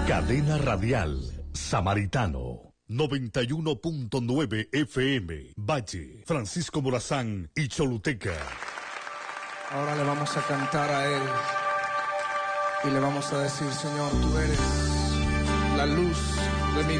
Cadena Radial Samaritano 91.9 FM Valle, Francisco Morazán y Choluteca. Ahora le vamos a cantar a Él y le vamos a decir: Señor, tú eres la luz de mi